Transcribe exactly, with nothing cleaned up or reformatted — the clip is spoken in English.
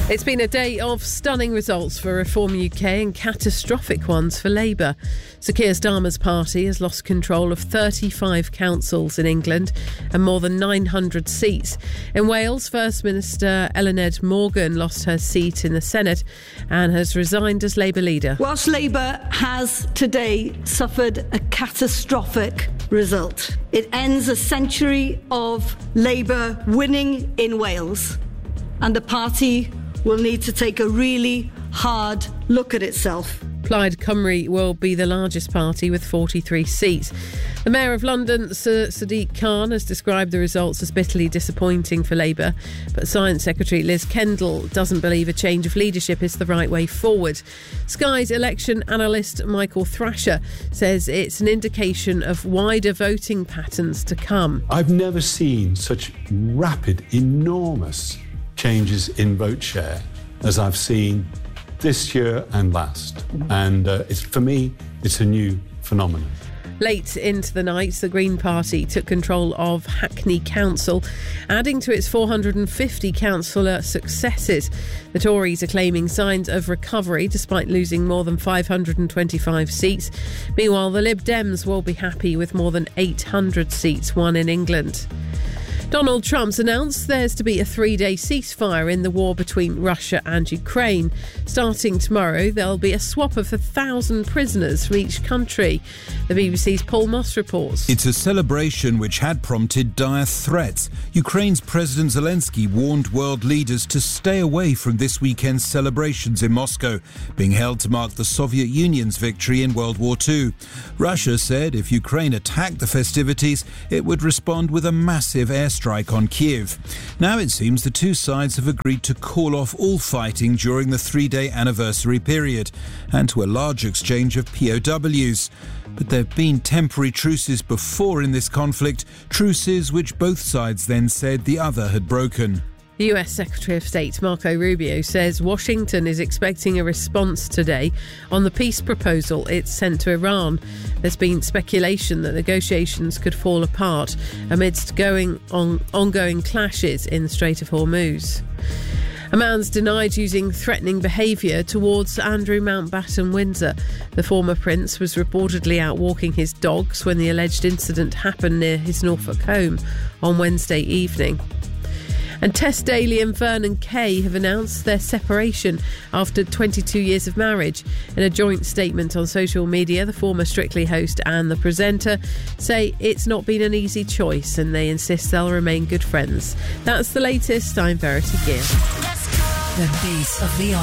It's been a day of stunning results for Reform U K and catastrophic ones for Labour. Sir Keir Starmer's party has lost control of thirty-five councils in England and more than nine hundred seats. In Wales, First Minister Eluned Morgan lost her seat in the Senate and has resigned as Labour leader. Whilst Labour has today suffered a catastrophic result, it ends a century of Labour winning in Wales, and the party will need to take a really hard look at itself. Plaid Cymru will be the largest party with forty-three seats. The Mayor of London, Sir Sadiq Khan, has described the results as bitterly disappointing for Labour, but Science Secretary Liz Kendall doesn't believe a change of leadership is the right way forward. Sky's election analyst Michael Thrasher says it's an indication of wider voting patterns to come. I've never seen such rapid, enormous changes in vote share as I've seen this year and last. And uh, it's, for me, it's a new phenomenon. Late into the night, the Green Party took control of Hackney Council, adding to its four hundred fifty councillor successes. The Tories are claiming signs of recovery despite losing more than five hundred twenty-five seats. Meanwhile, the Lib Dems will be happy with more than eight hundred seats won in England. Donald Trump's announced there's to be a three-day ceasefire in the war between Russia and Ukraine. Starting tomorrow, there'll be a swap of a thousand prisoners from each country. The B B C's Paul Moss reports. It's a celebration which had prompted dire threats. Ukraine's President Zelensky warned world leaders to stay away from this weekend's celebrations in Moscow, being held to mark the Soviet Union's victory in World War Two. Russia said if Ukraine attacked the festivities, it would respond with a massive airstrike strike on Kiev. Now it seems the two sides have agreed to call off all fighting during the three-day anniversary period and to a large exchange of P O Ws. But there have been temporary truces before in this conflict, truces which both sides then said the other had broken. The U S Secretary of State Marco Rubio says Washington is expecting a response today on the peace proposal it's sent to Iran. There's been speculation that negotiations could fall apart amidst going on, ongoing clashes in the Strait of Hormuz. A man's denied using threatening behaviour towards Andrew Mountbatten Windsor. The former prince was reportedly out walking his dogs when the alleged incident happened near his Norfolk home on Wednesday evening. And Tess Daly and Vernon Kay have announced their separation after twenty-two years of marriage. In a joint statement on social media, the former Strictly host and the presenter say it's not been an easy choice and they insist they'll remain good friends. That's the latest. I'm Verity Gill. The beat of the